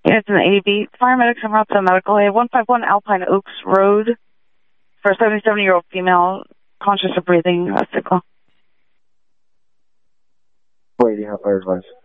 It's an ADB. Paramedics en route to medical aid. 151 Alpine Oaks Road for a 77-year-old female conscious of breathing. Stickler. Waiting on fire advice.